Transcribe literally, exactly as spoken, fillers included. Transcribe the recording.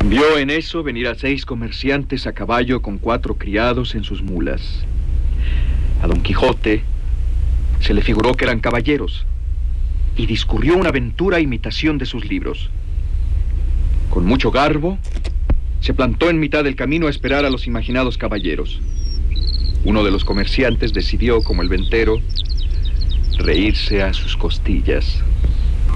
Vio en eso venir a seis comerciantes a caballo con cuatro criados en sus mulas. A Don Quijote se le figuró que eran caballeros y discurrió una aventura a imitación de sus libros. Con mucho garbo, se plantó en mitad del camino a esperar a los imaginados caballeros. Uno de los comerciantes decidió, como el ventero, reírse a sus costillas.